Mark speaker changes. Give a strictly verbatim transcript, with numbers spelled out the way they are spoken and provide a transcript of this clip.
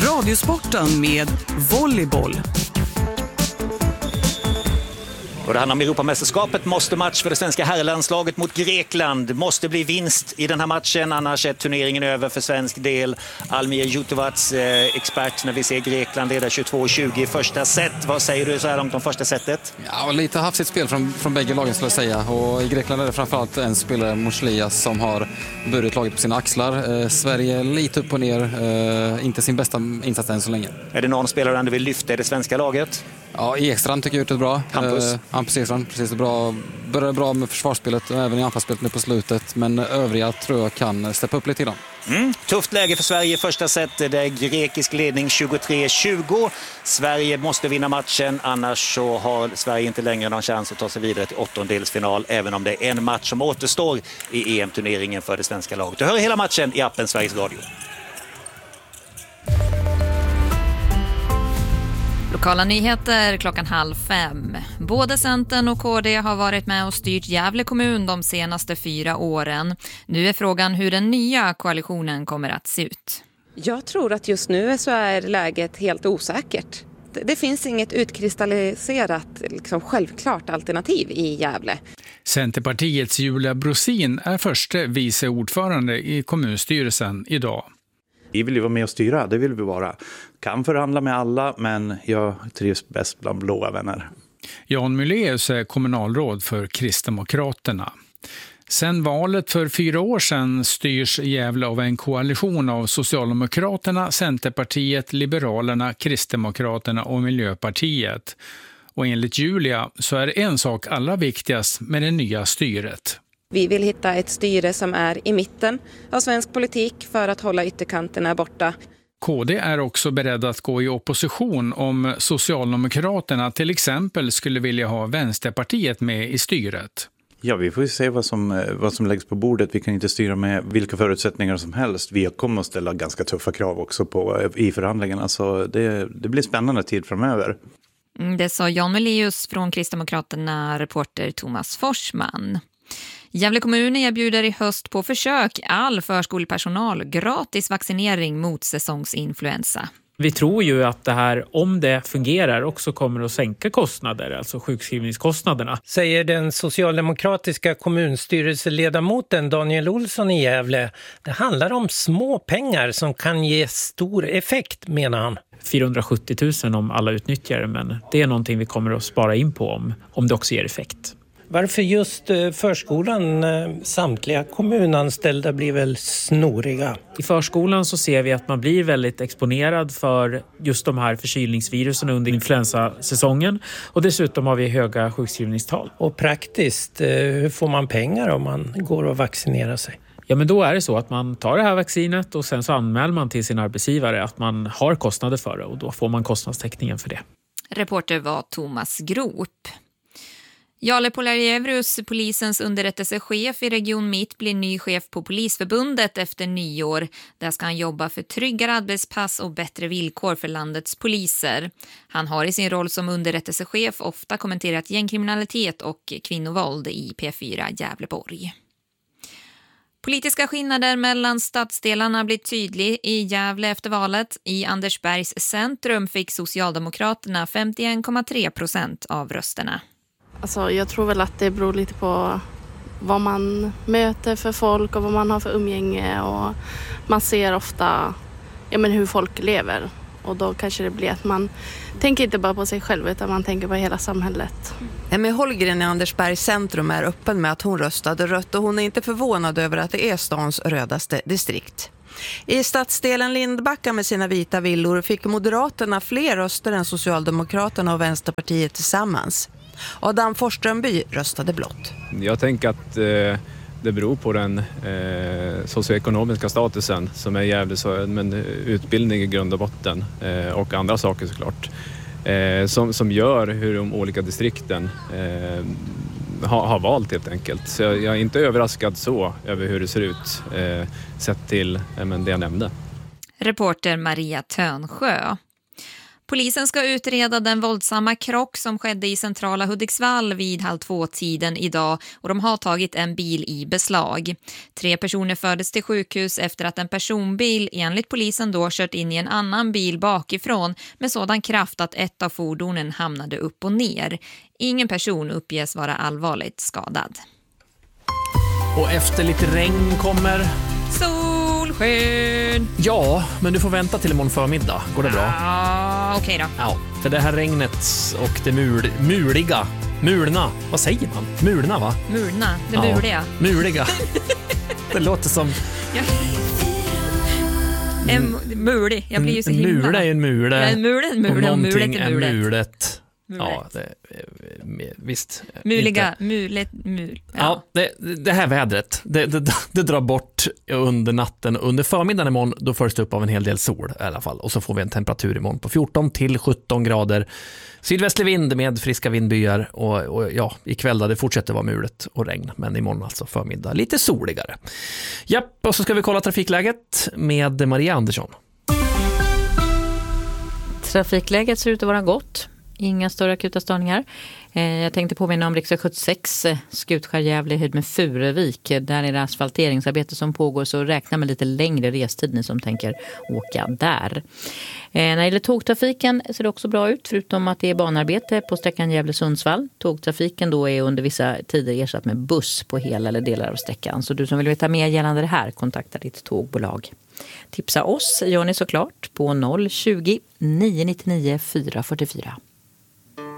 Speaker 1: Radiosporten med volleyboll.
Speaker 2: Och det handlar om Europamästerskapet. Måste match för det svenska herrlandslaget mot Grekland. Måste bli vinst i den här matchen, annars är turneringen över för svensk del. Almir Jutovac, eh, expert när vi ser Grekland, leder tjugotvå tjugo i första set. Vad säger du så här långt om första setet?
Speaker 3: Ja, lite hafsigt spel från, från bägge lagen skulle jag säga. Och i Grekland är det framförallt en spelare, Morslias, som har burit laget på sina axlar. Eh, Sverige lite upp och ner, eh, inte sin bästa insats än så länge.
Speaker 2: Är det någon spelare du vill lyfta i det svenska laget?
Speaker 3: Ja, Ekstrand tycker jag gjort det bra.
Speaker 2: Hampus?
Speaker 3: Eh, Hampus Ekstrand, precis det bra. Börjar bra med försvarsspelet och även i anfallsspelet nu på slutet. Men övriga tror jag kan steppa upp lite i dem.
Speaker 2: Mm. Tufft läge för Sverige i första set. Det är grekisk ledning tjugotre tjugo. Sverige måste vinna matchen, annars så har Sverige inte längre någon chans att ta sig vidare till åttondelsfinal, även om det är en match som återstår i E M-turneringen för det svenska laget. Du hör hela matchen i appen Sveriges Radio.
Speaker 4: Lokala nyheter klockan halv fem. Både Centern och K D har varit med och styrt Gävle kommun de senaste fyra åren. Nu är frågan hur den nya koalitionen kommer att se ut.
Speaker 5: Jag tror att just nu så är läget helt osäkert. Det finns inget utkristalliserat, liksom självklart alternativ i Gävle.
Speaker 6: Centerpartiets Julia Brosin är första vice ordförande i kommunstyrelsen idag.
Speaker 7: Vi vill ju vara med och styra, det vill vi vara. Kan förhandla med alla, men jag trivs bäst bland blåa vänner.
Speaker 6: Jan Muleus är kommunalråd för Kristdemokraterna. Sen valet för fyra år sedan styrs Gävle av en koalition av Socialdemokraterna, Centerpartiet, Liberalerna, Kristdemokraterna och Miljöpartiet. Och enligt Julia så är en sak allra viktigast med det nya styret.
Speaker 5: Vi vill hitta ett styre som är i mitten av svensk politik för att hålla ytterkanterna borta.
Speaker 6: K D är också beredd att gå i opposition om Socialdemokraterna till exempel skulle vilja ha Vänsterpartiet med i styret.
Speaker 7: Ja, vi får ju se vad som, vad som läggs på bordet. Vi kan inte styra med vilka förutsättningar som helst. Vi kommer att ställa ganska tuffa krav också på, i förhandlingarna, så det, det blir spännande tid framöver.
Speaker 4: Det sa Jan Muleus från Kristdemokraterna, reporter Thomas Forsman. Gävle kommun erbjuder i höst på försök all förskolepersonal gratis vaccinering mot säsongsinfluensa.
Speaker 8: Vi tror ju att det här, om det fungerar, också kommer att sänka kostnader, alltså sjukskrivningskostnaderna.
Speaker 9: Säger den socialdemokratiska kommunstyrelseledamoten Daniel Olsson i Gävle. Det handlar om små pengar som kan ge stor effekt, menar han.
Speaker 8: fyrahundrasjuttio tusen om alla utnyttjar, men det är någonting vi kommer att spara in på om, om det också ger effekt.
Speaker 9: Varför just förskolan? Samtliga kommunanställda blir väl snoriga?
Speaker 8: I förskolan så ser vi att man blir väldigt exponerad för just de här förkylningsvirusen under influensasäsongen. Och dessutom har vi höga sjukskrivningstal.
Speaker 9: Och praktiskt, hur får man pengar om man går och vaccinerar sig?
Speaker 8: Ja, men då är det så att man tar det här vaccinet och sen så anmäler man till sin arbetsgivare att man har kostnader för det. Och då får man kostnadstäckningen för det.
Speaker 4: Reporter var Thomas Grop. Jale Polarievrius, polisens underrättelsechef i Region Mitt, blir ny chef på Polisförbundet efter nyår. Där ska han jobba för tryggare arbetspass och bättre villkor för landets poliser. Han har i sin roll som underrättelsechef ofta kommenterat gängkriminalitet och kvinnovåld i P fyra Gävleborg. Politiska skillnader mellan stadsdelarna blir tydlig i Gävle efter valet. I Andersbergs centrum fick Socialdemokraterna femtioen komma tre procent av rösterna.
Speaker 10: Alltså, jag tror väl att det beror lite på vad man möter för folk och vad man har för umgänge. Och man ser ofta ja, men hur folk lever. Och då kanske det blir att man tänker inte bara på sig själv utan man tänker på hela samhället.
Speaker 11: Emmy Holgren i Andersbergs centrum är öppen med att hon röstade rött och hon är inte förvånad över att det är stans rödaste distrikt. I stadsdelen Lindbacka med sina vita villor fick Moderaterna fler röster än Socialdemokraterna och Vänsterpartiet tillsammans. Adam Forsströmby röstade blått.
Speaker 12: Jag tänker att eh, det beror på den eh, socioekonomiska statusen som är jävligt så, men utbildning i grund och botten eh, och andra saker såklart eh, som, som gör hur de olika distrikten eh, har, har valt helt enkelt. Så jag, jag är inte överraskad så över hur det ser ut eh, sett till eh, men det jag nämnde.
Speaker 4: Reporter Maria Tönsjö. Polisen ska utreda den våldsamma krock som skedde i centrala Hudiksvall vid halv två-tiden idag och de har tagit en bil i beslag. Tre personer fördes till sjukhus efter att en personbil enligt polisen då kört in i en annan bil bakifrån med sådan kraft att ett av fordonen hamnade upp och ner. Ingen person uppges vara allvarligt skadad.
Speaker 13: Och efter lite regn kommer...
Speaker 4: Solsken!
Speaker 13: Ja, men du får vänta till imorgon förmiddag. Går det bra?
Speaker 4: Ja, okej då.
Speaker 13: Ja, för det här regnet och det mul, muliga, mulna, vad säger man? Mulna, va?
Speaker 4: Mulna, det
Speaker 13: ja,
Speaker 4: muliga.
Speaker 13: Muliga. Det låter som...
Speaker 4: Ja. En mulig, jag blir ju så himla...
Speaker 13: En mula är en mule.
Speaker 4: Ja, en mule, en mule och mulet är mulet.
Speaker 13: mulet. Ja, det, visst.
Speaker 4: Muliga, mulet, mul. Ja,
Speaker 13: ja det, det här vädret, det, det, det drar bort under natten. Under förmiddagen imorgon, då förs det upp av en hel del sol i alla fall. Och så får vi en temperatur imorgon på fjorton till sjutton grader. Sydvästlig vind med friska vindbyar. Och, och ja, ikväll då det fortsätter vara mulet och regn. Men imorgon alltså förmiddag lite soligare. Japp, och så ska vi kolla trafikläget med Maria Andersson.
Speaker 14: Trafikläget ser ut att vara gott. Inga större akuta störningar. Jag tänkte påminna om riksväg sjuttiosex, Skutskär-Gävle höjd med Furuvik. Där är det asfalteringsarbete som pågår, så räkna med lite längre restid ni som tänker åka där. När det gäller tågtrafiken ser det också bra ut, förutom att det är banarbete på sträckan Gävle-Sundsvall. Tågtrafiken då är under vissa tider ersatt med buss på hela eller delar av sträckan. Så du som vill veta mer gällande det här, kontakta ditt tågbolag. Tipsa oss gör ni såklart på noll tjugo, nio nio nio, fyra fyra fyra.